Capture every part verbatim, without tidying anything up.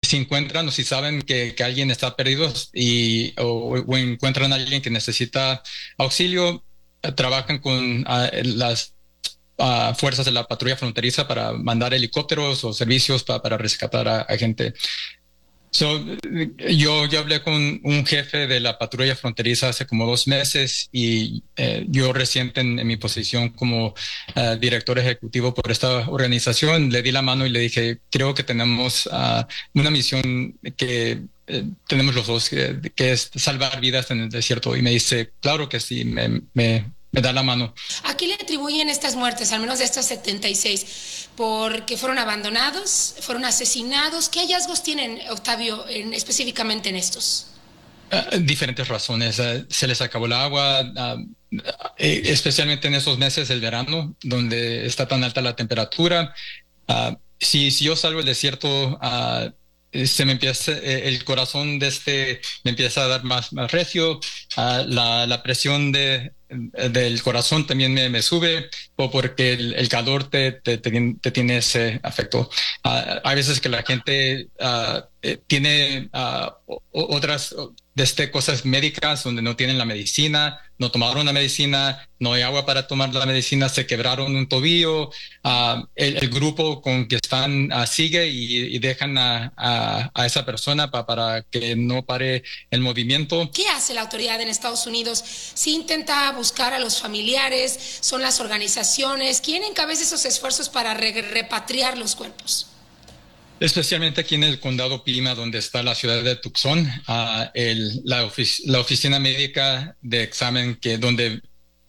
si encuentran o si saben que, que alguien está perdido y, o, o encuentran a alguien que necesita auxilio, eh, trabajan con uh, las uh, fuerzas de la patrulla fronteriza para mandar helicópteros o servicios pa, para rescatar a, a gente. So, yo, yo hablé con un jefe de la patrulla fronteriza hace como dos meses y eh, yo reciente en, en mi posición como uh, director ejecutivo por esta organización, le di la mano y le dije, creo que tenemos uh, una misión que eh, tenemos los dos, que, que es salvar vidas en el desierto. Y me dice, claro que sí, me, me, me da la mano. ¿A qué le atribuyen estas muertes, al menos de estas setenta y seis? ¿Porque fueron abandonados? ¿Fueron asesinados? ¿Qué hallazgos tienen, Octavio, en, específicamente en estos? Uh, diferentes razones. Uh, se les acabó el agua, uh, eh, especialmente en esos meses del verano, donde está tan alta la temperatura. Uh, si, si yo salgo del desierto, uh, se me empieza, eh, el corazón de este me empieza a dar más, más recio, uh, la, la presión de, del corazón también me, me sube, o porque el, el calor te, te, te, te tiene ese efecto. Uh, hay veces que la gente uh, eh, tiene uh, otras de este, cosas médicas donde no tienen la medicina, no tomaron la medicina, no hay agua para tomar la medicina, se quebraron un tobillo, uh, el, el grupo con que están uh, sigue y, y dejan a, a, a esa persona pa, para que no pare el movimiento. ¿Qué hace la autoridad en Estados Unidos? ¿Si intenta buscar a los familiares? ¿Son las organizaciones? ¿Quién encabeza esos esfuerzos para re repatriar los cuerpos? Especialmente aquí en el condado Pima, donde está la ciudad de Tucson, uh, el, la, ofic la oficina médica de examen, que donde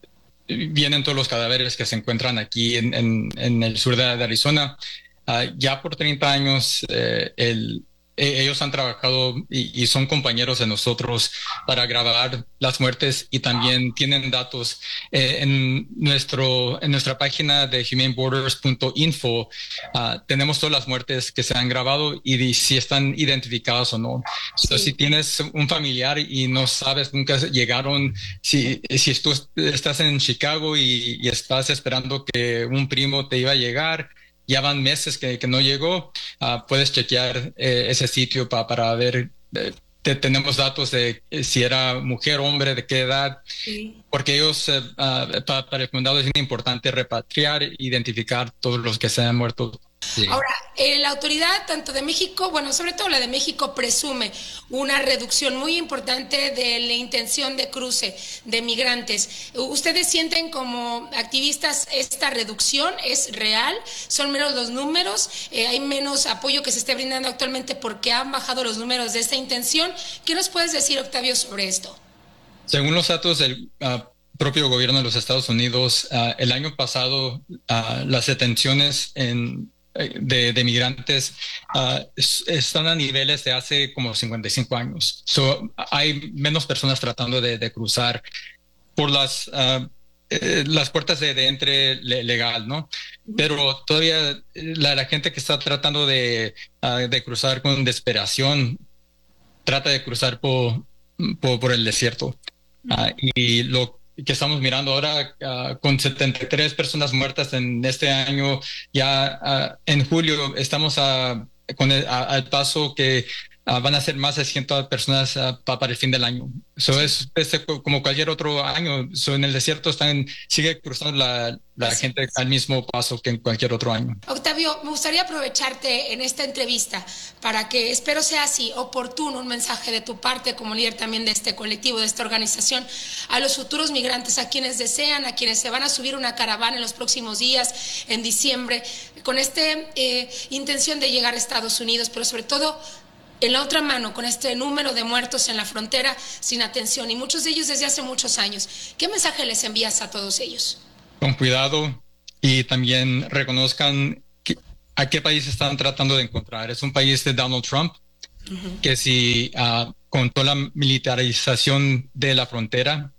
vienen todos los cadáveres que se encuentran aquí en, en, en el sur de, de Arizona. Uh, ya por treinta años, eh, el, ellos han trabajado y, y son compañeros de nosotros para grabar las muertes y también tienen datos eh, en nuestro en nuestra página de humane borders punto info. Uh, tenemos todas las muertes que se han grabado y de, si están identificadas o no. Sí. So, si tienes un familiar y no sabes, nunca llegaron, si, si tú estás en Chicago y, y estás esperando que un primo te iba a llegar, ya van meses que, que no llegó, uh, puedes chequear eh, ese sitio pa, para ver, eh, te, tenemos datos de eh, si era mujer, hombre, de qué edad, sí. Porque ellos, eh, uh, pa, para el condado es importante repatriar, identificar todos los que se han muerto. Sí. Ahora, eh, la autoridad tanto de México, bueno, sobre todo la de México, presume una reducción muy importante de la intención de cruce de migrantes. ¿Ustedes sienten como activistas esta reducción es real? ¿Son menos los números? Eh, ¿Hay menos apoyo que se esté brindando actualmente porque han bajado los números de esta intención? ¿Qué nos puedes decir, Octavio, sobre esto? Según los datos del uh, propio gobierno de los Estados Unidos, uh, el año pasado uh, las detenciones en De, de migrantes uh, están a niveles de hace como cincuenta y cinco años. So, hay menos personas tratando de, de cruzar por las, uh, eh, las puertas de, de entre le, legal, ¿no? Pero todavía la, la gente que está tratando de, uh, de cruzar con desesperación trata de cruzar por, por, por el desierto. Uh, y lo que estamos mirando ahora uh, con setenta y tres personas muertas en este año, ya uh, en julio estamos a, con el, a, al paso que uh, van a ser más de cien personas uh, pa, para el fin del año. So es, es como cualquier otro año. So en el desierto están, sigue cruzando la, la gente al mismo paso que en cualquier otro año. Octavio, me gustaría aprovecharte en esta entrevista para que, espero sea así, oportuno, un mensaje de tu parte como líder también de este colectivo, de esta organización, a los futuros migrantes, a quienes desean, a quienes se van a subir una caravana en los próximos días, en diciembre, con esta eh, intención de llegar a Estados Unidos, pero sobre todo en la otra mano, con este número de muertos en la frontera sin atención, y muchos de ellos desde hace muchos años. ¿Qué mensaje les envías a todos ellos? Con cuidado y también reconozcan que, a qué país están tratando de encontrar. Es un país de Donald Trump, uh-huh. que si uh, con toda la militarización de la frontera,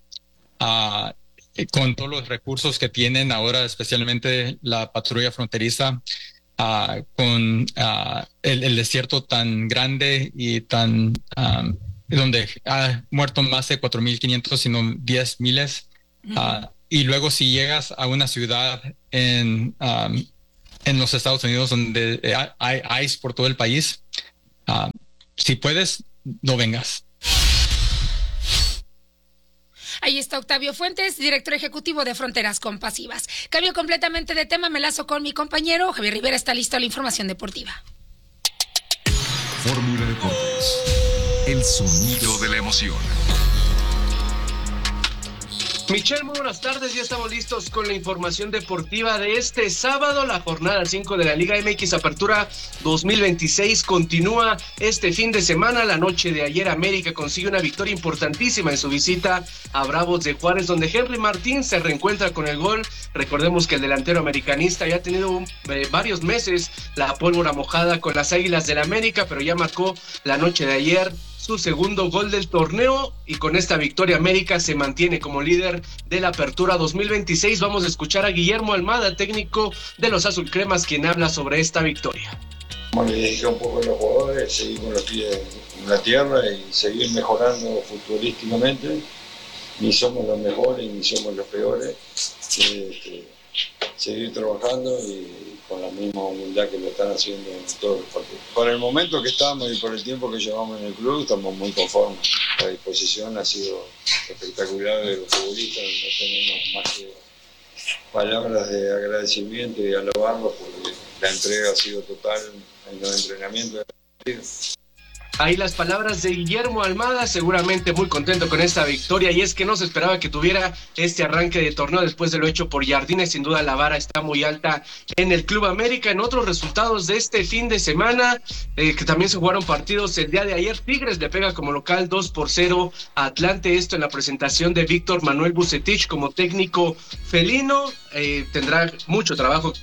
uh, con todos los recursos que tienen ahora, especialmente la patrulla fronteriza, Uh, con uh, el, el desierto tan grande y tan um, donde ha muerto más de cuatro mil quinientos, sino diez miles. Uh, uh, y luego si llegas a una ciudad en, um, en los Estados Unidos donde hay I C E por todo el país, uh, si puedes, no vengas. Ahí está Octavio Fuentes, director ejecutivo de Fronteras Compasivas. Cambio completamente de tema, me lazo con mi compañero Javier Rivera. Está listo a la información deportiva. Fórmula Deportes, el sonido de la emoción. Michelle, muy buenas tardes, ya estamos listos con la información deportiva de este sábado. La jornada cinco de la Liga M X Apertura dos mil veintiséis continúa este fin de semana. La noche de ayer América consigue una victoria importantísima en su visita a Bravos de Juárez, donde Henry Martín se reencuentra con el gol. Recordemos que el delantero americanista ya ha tenido un, eh, varios meses la pólvora mojada con las Águilas del América, pero ya marcó la noche de ayer su segundo gol del torneo, y con esta victoria América se mantiene como líder de la Apertura dos mil veintiséis. Vamos a escuchar a Guillermo Almada, técnico de los Azulcremas, quien habla sobre esta victoria. Como le dije un poco a los jugadores, seguir con los pies en la tierra y seguir mejorando futbolísticamente. Ni somos los mejores ni somos los peores. Este, seguir trabajando y con la misma humildad que lo están haciendo en todos los partidos. Por el momento que estamos y por el tiempo que llevamos en el club, estamos muy conformes. La disposición ha sido espectacular de los futbolistas, no tenemos más que palabras de agradecimiento y alabarlos porque la entrega ha sido total en los entrenamientos del partido. Ahí las palabras de Guillermo Almada, seguramente muy contento con esta victoria, y es que no se esperaba que tuviera este arranque de torneo después de lo hecho por Jardines. Sin duda la vara está muy alta en el Club América. En otros resultados de este fin de semana, eh, que también se jugaron partidos el día de ayer, Tigres le pega como local dos por cero a Atlante, esto en la presentación de Víctor Manuel Vucetich como técnico felino. Eh, tendrá mucho trabajo.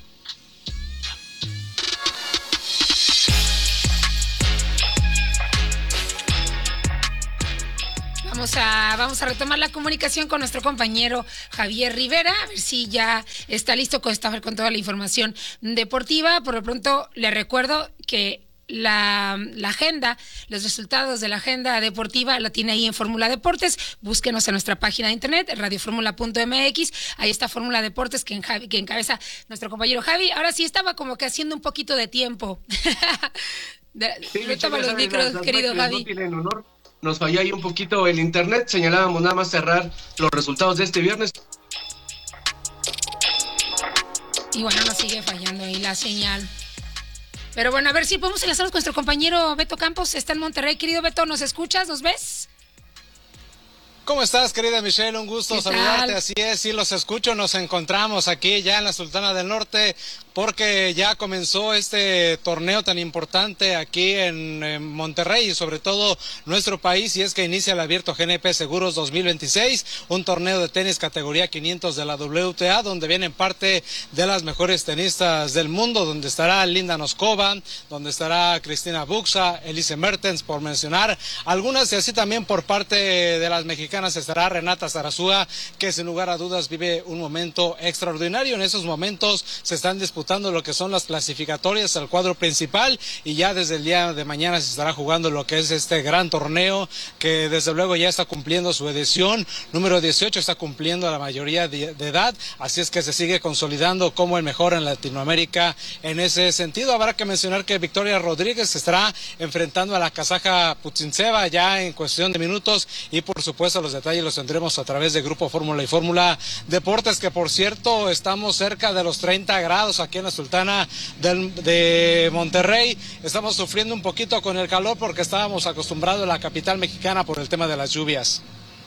Vamos a, vamos a retomar la comunicación con nuestro compañero Javier Rivera, a ver si ya está listo con, esta, con toda la información deportiva. Por lo pronto, le recuerdo que la, la agenda, los resultados de la agenda deportiva la tiene ahí en Fórmula Deportes. Búsquenos en nuestra página de internet, radio fórmula punto m x. Ahí está Fórmula Deportes que, en Javi, que encabeza nuestro compañero Javi. Ahora sí estaba como que haciendo un poquito de tiempo. Sí, retoma los micros, las, querido las Javi. No tienen honor. Nos falló ahí un poquito el internet, señalábamos nada más cerrar los resultados de este viernes. Y bueno, nos sigue fallando ahí la señal. Pero bueno, a ver si podemos enlazarnos con nuestro compañero Beto Campos, está en Monterrey. Querido Beto, ¿nos escuchas? ¿Nos ves? ¿Cómo estás, querida Michelle? Un gusto saludarte. Así es, sí, los escucho. Nos encontramos aquí ya en la Sultana del Norte porque ya comenzó este torneo tan importante aquí en, en Monterrey y sobre todo nuestro país, y es que inicia el Abierto G N P Seguros dos mil veintiséis, un torneo de tenis categoría quinientos de la W T A, donde vienen parte de las mejores tenistas del mundo, donde estará Linda Noskova, donde estará Cristina Buxa, Elise Mertens, por mencionar algunas, y así también por parte de las mexicanas estará Renata Zarazúa, que sin lugar a dudas vive un momento extraordinario. En esos momentos se están disputando lo que son las clasificatorias al cuadro principal, y ya desde el día de mañana se estará jugando lo que es este gran torneo, que desde luego ya está cumpliendo su edición número dieciocho, está cumpliendo la mayoría de, de edad, así es que se sigue consolidando como el mejor en Latinoamérica en ese sentido. Habrá que mencionar que Victoria Rodríguez estará enfrentando a la kazaja Putintseva ya en cuestión de minutos, y por supuesto los detalles los tendremos a través de Grupo Fórmula y Fórmula Deportes, que por cierto estamos cerca de los treinta grados aquí en la Sultana del, de Monterrey. Estamos sufriendo un poquito con el calor porque estábamos acostumbrados a la capital mexicana por el tema de las lluvias.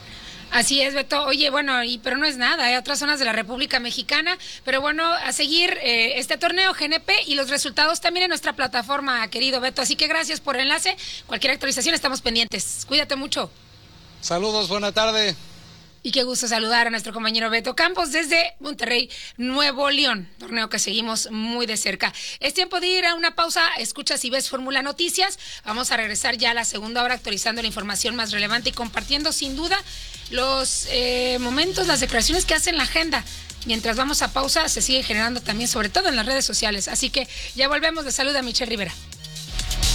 Así es, Beto. Oye, bueno, y pero no es nada, hay otras zonas de la República Mexicana, pero bueno, a seguir eh, este torneo G N P y los resultados también en nuestra plataforma, querido Beto. Así que gracias por el enlace. Cualquier actualización estamos pendientes. Cuídate mucho. Saludos, buena tarde. Y qué gusto saludar a nuestro compañero Beto Campos desde Monterrey, Nuevo León, torneo que seguimos muy de cerca. Es tiempo de ir a una pausa, escuchas y ves Fórmula Noticias. Vamos a regresar ya a la segunda hora actualizando la información más relevante y compartiendo sin duda los eh, momentos, las declaraciones que hacen la agenda. Mientras vamos a pausa, se sigue generando también, sobre todo en las redes sociales. Así que ya volvemos. De salud a Michelle Rivera.